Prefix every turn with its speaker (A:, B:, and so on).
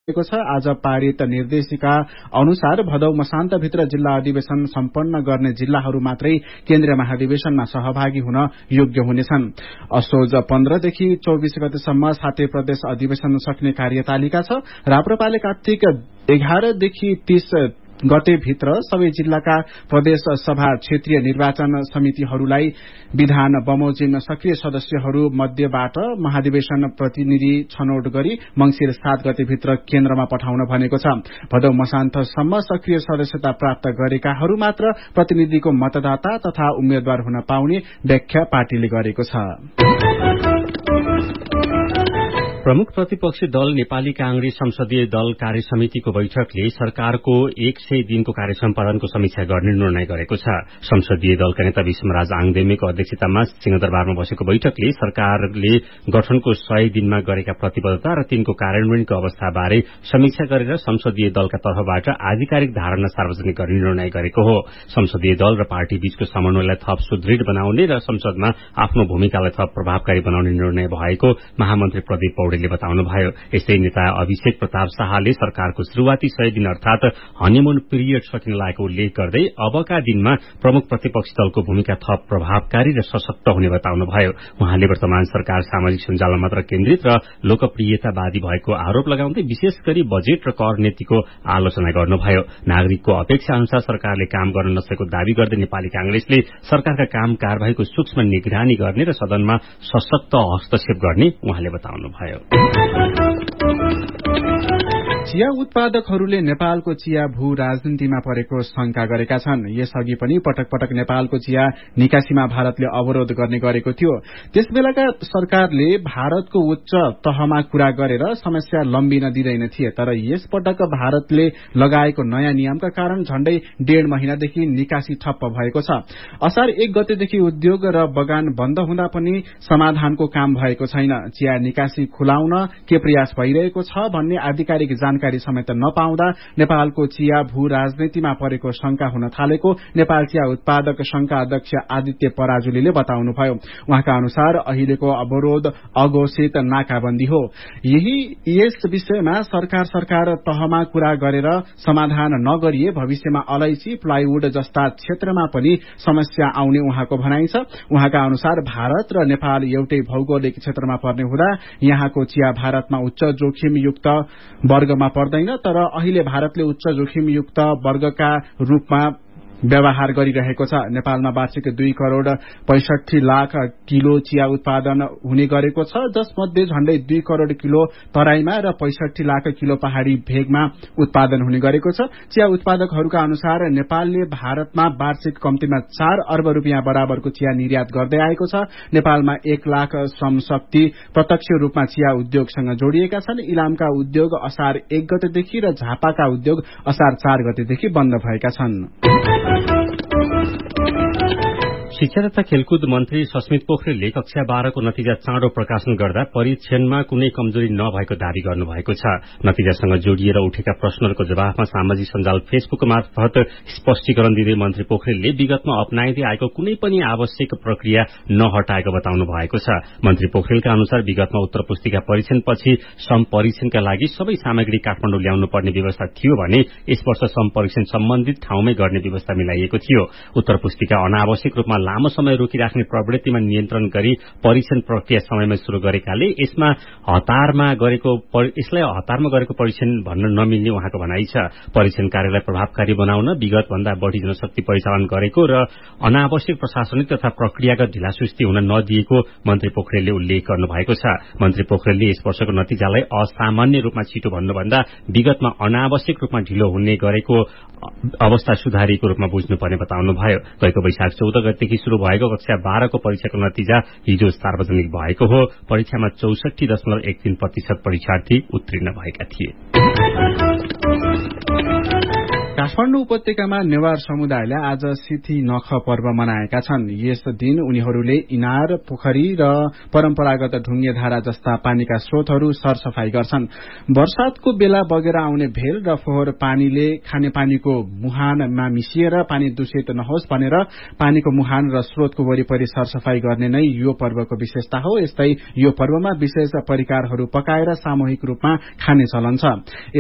A: छ। आज पारित निर्देशिका अनुसार भदौ मसान्तभित्र जिल्ला अधिवेशन सम्पन्न गर्ने जिल्लाहरू मात्रै केन्द्रीय महाधिवेशनमा सहभागी हुन योग्य हुनेछन्। असोज 15 देखि 24 गतेसम्म 7 प्रदेश अधिवेशन सक्ने कार्यतालिका छ। राप्रपाले कार्तिक 11 देखि 30 गते भित्र सबै जिल्लाका प्रदेश सभा क्षेत्रीय निर्वाचन समितिहरूलाई विधान बमोजिम सक्रिय सदस्यहरू मध्येबाट महाधिवेशन प्रतिनिधि छनौट गरी मंसिर 7 गते भित्र केन्द्रमा पठाउन भनेको छ। भदौ मसान्तसम्म सक्रिय सदस्यता प्राप्त गरेकाहरू मात्र प्रतिनिधिको मतदाता तथा उम्मेद्वार हुन पाउने व्याख्या पार्टीले गरेको छ।
B: प्रमुख प्रतिपक्षी दल नेपाली कांग्रेस संसदीय दल कार्य समितिको बैठकले सरकारको 100 दिनको कार्य सम्पादनको समीक्षा गर्ने निर्णय गरेको छ। संसदीय दलका नेता विषमराज आङदेमेको अध्यक्षतामा सिंहदरबारमा बसेको बैठकले सरकारले गठनको 100 दिनमा गरेका प्रतिबद्धता र तिनको कार्यान्वयनको अवस्थाबारे समीक्षा गरेर संसदीय दलका तर्फबाट आधिकारिक धारणा सार्वजनिक गर्ने निर्णय गरेको हो। संसदीय दल र पार्टी बीचको समन्वयलाई थप सुदृढ़ बनाउने र संसदमा आफ्नो भूमिकालाई थप प्रभावकारी बनाउने निर्णय भएको महामन्त्री प्रदीप पौडेलले बताउनुभयो। यस्तै नेता अभिषेक प्रताप शाहले सरकारको शुरूआती 100 दिन अर्थात हनीमून पिरियड सकिन लागेको उल्लेख गर्दै अबका दिनमा प्रमुख प्रतिपक्षी दलको भूमिका थप प्रभावकारी र सशक्त हुने बताउनुभयो। उहाँले वर्तमान सरकार सामाजिक सञ्जालमा मात्र केन्द्रित र लोकप्रियतावादी भएको आरोप लगाउँदै विशेष गरी बजेट र कर नीतिको आलोचना गर्नुभयो। नागरिकको अपेक्षा अनुसार सरकारले काम गर्न नसकेको दावी गर्दै नेपाली कांग्रेसले सरकारका काम कारबाहीको सूक्ष्म निगरानी गर्ने र सदनमा सशक्त हस्तक्षेप गर्ने उहाँले बताउनुभयो।
A: चिया उत्पादकहरूले नेपालको चिया भू राजनीतिमा परेको शंका गरेका छन्। यसअघि पनि पटक पटक नेपालको चिया निकासीमा भारतले अवरोध गर्ने गरेको थियो। त्यसबेलाका सरकारले भारतको उच्च तहमा कुरा गरेर समस्या लम्बिन दिँदैन थिए। तर यसपटक भारतले लगाएको नयाँ नियमका कारण झण्डै 1.5 महिनादेखि निकासी ठप्प भएको छ। असार 1 गतेदेखि उद्योग र बगान बन्द हुँदा पनि समाधानको काम भएको छैन। चिया निकासी खुलाउन के प्रयास भइरहेको छ भन्ने आधिकारिक जानकारी समेत नपाउँदा नेपालको चिया भू राजनीतिमा परेको शंका हुन थालेको नेपाल चिया उत्पादक संघका अध्यक्ष आदित्य पराजुलीले बताउनुभयो। उहाँका अनुसार अहिलेको अवरोध अघोषित नाकाबन्दी हो। यस विषयमा सरकार तहमा कुरा गरेर समाधान नगरिए भविष्यमा अलैची प्लाइवुड जस्ता क्षेत्रमा पनि समस्या आउने उहाँको भनाइ छ। उहाँका अनुसार भारत र नेपाल एउटै भौगोलिक क्षेत्रमा पर्ने हुँदा यहाँको चिया भारतमा उच्च जोखिमयुक्त वर्गमा पर्दैन। तर अहिले भारतले उच्च जोखिमयुक्त वर्गका रूपमा व्यवहार गरिरहेको छ। नेपालमा वार्षिक 2 करोड़ 65 लाख किलो चिया उत्पादन हुने गरेको छ, जसमध्ये झण्डै 2 करोड़ किलो तराईमा र 65 लाख किलो पहाड़ी भेगमा उत्पादन हुने गरेको छ। चिया उत्पादकहरूका अनुसार नेपालले भारतमा वार्षिक कम्तीमा 4 अर्ब रुपियाँ बराबरको चिया निर्यात गर्दै आएको छ। नेपालमा 1 लाख श्रम शक्ति प्रत्यक्ष रूपमा चिया उद्योगसँग जोडिएका छन्। इलामका उद्योग असार 1 गतेदेखि र झापाका उद्योग असार 4 गतेदेखि बन्द भएका छन्।
B: शिक्षा तथा खेलकुद मन्त्री सस्मित पोखरेलले कक्षा 12 को नतिजा चाँडो प्रकाशन गर्दा परीक्षणमा कुनै कमजोरी नभएको दावी गर्नुभएको छ। नतिजासँग जोडिएर उठेका प्रश्नहरूको जवाफमा सामाजिक सञ्जाल फेसबुक मार्फत स्पष्टीकरण दिँदै मन्त्री पोखरेलले विगतमा अपनाइँदै आएको कुनै पनि आवश्यक प्रक्रिया नहटाएको बताउनु भएको छ। मन्त्री पोखरेलका अनुसार विगतमा उत्तर पुस्तिका परीक्षणपछि सम परीक्षणका लागि सबै सामग्री काठमाडौँ ल्याउनु पर्ने व्यवस्था थियो भने यस वर्ष सम परीक्षण सम्बन्धित ठाउँमै गर्ने व्यवस्था मिलाइएको थियो। उत्तर पुस्तिका अनावश्यक रूपमा लामो समय रोकिराख्ने प्रवृत्तिमा नियन्त्रण गरी परीक्षण प्रक्रिया समयमा शुरू गरेकाले यसलाई हतारमा गरेको परीक्षण भन्न नमिल्ने उहाँको भनाइ छ। परीक्षण कार्यलाई प्रभावकारी बनाउन विगतभन्दा बढ़ी जनशक्ति परिचालन गरेको र अनावश्यक प्रशासनिक तथा प्रक्रियागत ढिलासुस्ती हुन नदिएको मन्त्री पोखरेलले उल्लेख गर्नुभएको छ। मन्त्री पोखरेलले यस वर्षको नतिजालाई असामान्य रूपमा छिटो भन्नुभन्दा विगतमा अनावश्यक रूपमा ढिलो हुने गरेको अवस्था सुधारिएको रूपमा बुझ्नुपर्ने बताउनुभयो। गएको वैशाख 14 गतेदेखि शुरू भएको कक्षा 12 को परीक्षाको नतिजा हिजो सार्वजनिक भएको हो। परीक्षामा 64.13% परीक्षार्थी उत्तीर्ण भएका थिए।
A: काठमाडौँ उपत्यकामा नेवार समुदायले आज सिथी नख पर्व मनाएका छन्। यस दिन उनीहरूले इनार, पोखरी र परम्परागत ढुङ्गेधारा जस्ता पानीका स्रोतहरू सरसफाई गर्छन्। वर्षातको बेला बगेर आउने भेल र फोहोर पानीले खानेपानीको मुहानमा मिसिएर पानी दूषित नहोस् भनेर पानीको मुहान र स्रोतको वरिपरि सरसफाई गर्ने नै यो पर्वको विशेषता हो। यस्तै यो पर्वमा विशेष परिकारहरू पकाएर सामूहिक रूपमा खाने चलन छ।